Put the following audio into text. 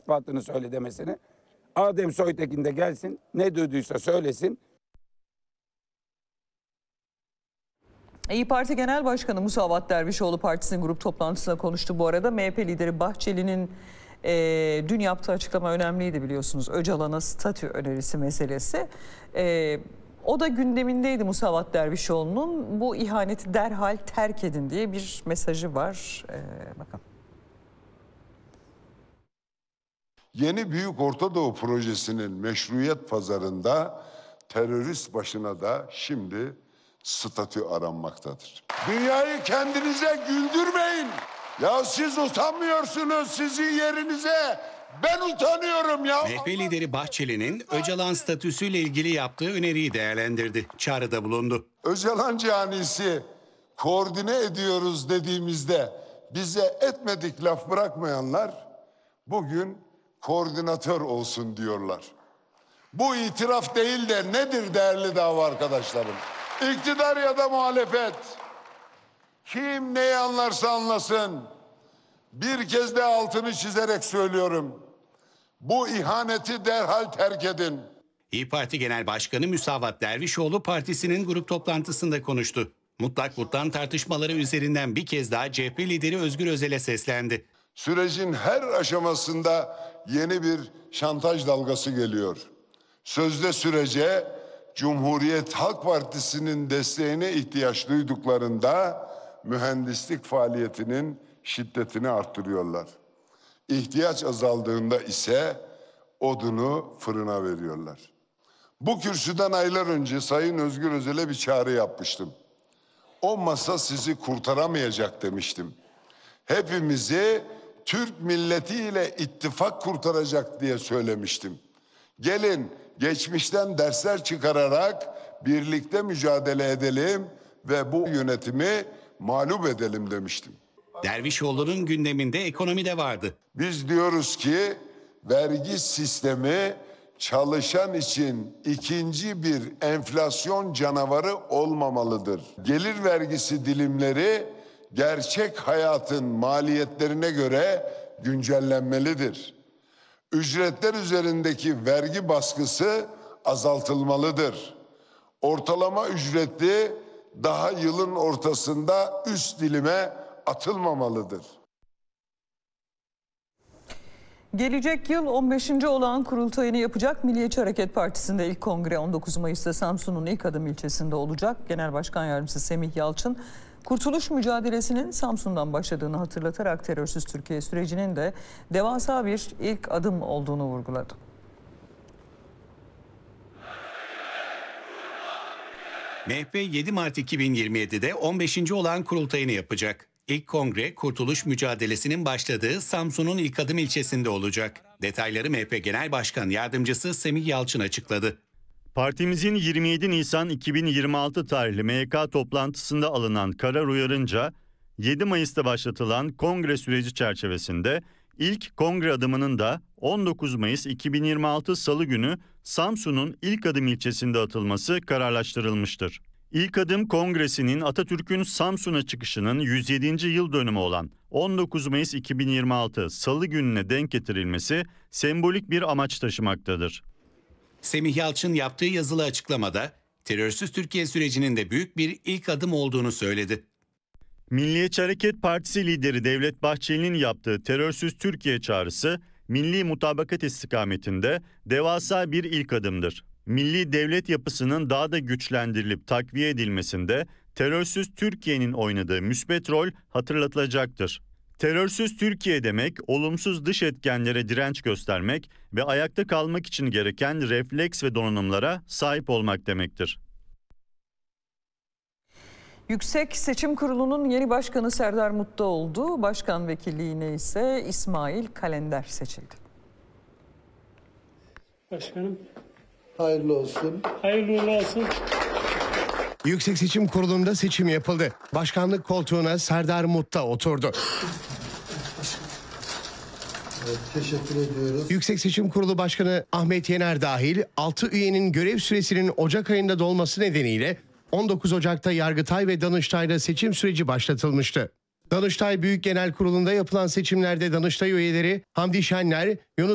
ispatını söyle demesini. Adem Soytekin de gelsin, ne duyduysa söylesin. İYİ Parti Genel Başkanı Musavat Dervişoğlu partisinin grup toplantısında konuştu bu arada. MHP lideri Bahçeli'nin dün yaptığı açıklama önemliydi biliyorsunuz. Öcalan'a statü önerisi meselesi. O da gündemindeydi Musavat Dervişoğlu'nun. Bu ihaneti derhal terk edin diye bir mesajı var. Bakalım. Yeni Büyük Orta Doğu Projesi'nin meşruiyet pazarında terörist başına da şimdi statü aranmaktadır. Dünyayı kendinize güldürmeyin. Ya siz utanmıyorsunuz, sizin yerinize ben utanıyorum ya. MHP lideri Bahçeli'nin Öcalan statüsüyle ilgili yaptığı öneriyi değerlendirdi. Çağrıda bulundu. Öcalan canisi koordine ediyoruz dediğimizde bize etmedik laf bırakmayanlar bugün koordinatör olsun diyorlar. Bu itiraf değil de nedir değerli dava arkadaşlarım? İktidar ya da muhalefet. Kim neyi anlarsa anlasın. Bir kez de altını çizerek söylüyorum. Bu ihaneti derhal terk edin. İYİ Parti Genel Başkanı Musavat Dervişoğlu partisinin grup toplantısında konuştu. Mutlak vurdan tartışmaları üzerinden bir kez daha CHP lideri Özgür Özel'e seslendi. Sürecin her aşamasında yeni bir şantaj dalgası geliyor. Sözde sürece Cumhuriyet Halk Partisi'nin desteğine ihtiyaç duyduklarında mühendislik faaliyetinin şiddetini arttırıyorlar. İhtiyaç azaldığında ise odunu fırına veriyorlar. Bu kürsüden aylar önce Sayın Özgür Özel'e bir çağrı yapmıştım. O masa sizi kurtaramayacak demiştim. Hepimizi Türk milletiyle ittifak kurtaracak diye söylemiştim. Gelin geçmişten dersler çıkararak birlikte mücadele edelim ve bu yönetimi mağlup edelim demiştim. Dervişoğlu'nun gündeminde ekonomi de vardı. Biz diyoruz ki vergi sistemi çalışan için ikinci bir enflasyon canavarı olmamalıdır. Gelir vergisi dilimleri gerçek hayatın maliyetlerine göre güncellenmelidir. Ücretler üzerindeki vergi baskısı azaltılmalıdır. Ortalama ücretli daha yılın ortasında üst dilime atılmamalıdır. Gelecek yıl 15. olağan kurultayını yapacak Milliyetçi Hareket Partisi'nde ilk kongre 19 Mayıs'ta Samsun'un ilk adım ilçesinde olacak. Genel Başkan Yardımcısı Semih Yalçın, kurtuluş mücadelesinin Samsun'dan başladığını hatırlatarak terörsüz Türkiye sürecinin de devasa bir ilk adım olduğunu vurguladı. MHP 7 Mart 2027'de 15. olağan kurultayını yapacak. İlk kongre kurtuluş mücadelesinin başladığı Samsun'un ilk adım ilçesinde olacak. Detayları MHP Genel Başkan Yardımcısı Semih Yalçın açıkladı. Partimizin 27 Nisan 2026 tarihli MYK toplantısında alınan karar uyarınca 7 Mayıs'ta başlatılan kongre süreci çerçevesinde ilk kongre adımının da 19 Mayıs 2026 Salı günü Samsun'un ilk adım ilçesinde atılması kararlaştırılmıştır. İlk adım kongresinin Atatürk'ün Samsun'a çıkışının 107. yıl dönümü olan 19 Mayıs 2026 Salı gününe denk getirilmesi sembolik bir amaç taşımaktadır. Semih Yalçın yaptığı yazılı açıklamada terörsüz Türkiye sürecinin de büyük bir ilk adım olduğunu söyledi. Milliyetçi Hareket Partisi lideri Devlet Bahçeli'nin yaptığı terörsüz Türkiye çağrısı milli mutabakat istikametinde devasa bir ilk adımdır. Milli devlet yapısının daha da güçlendirilip takviye edilmesinde terörsüz Türkiye'nin oynadığı müsbet rol hatırlatılacaktır. Terörsüz Türkiye demek, olumsuz dış etkenlere direnç göstermek ve ayakta kalmak için gereken refleks ve donanımlara sahip olmak demektir. Yüksek Seçim Kurulu'nun yeni başkanı Serdar Mutlu oldu. Başkan vekilliğine ise İsmail Kalender seçildi. Başkanım. Hayırlı olsun. Hayırlı olsun. Yüksek Seçim Kurulu'nda seçim yapıldı. Başkanlık koltuğuna Serdar Mutlu oturdu. Evet, teşekkür ediyoruz. Yüksek Seçim Kurulu Başkanı Ahmet Yener dahil 6 üyenin görev süresinin Ocak ayında dolması nedeniyle 19 Ocak'ta Yargıtay ve Danıştay'da seçim süreci başlatılmıştı. Danıştay Büyük Genel Kurulu'nda yapılan seçimlerde Danıştay üyeleri Hamdi Şenler, Yunus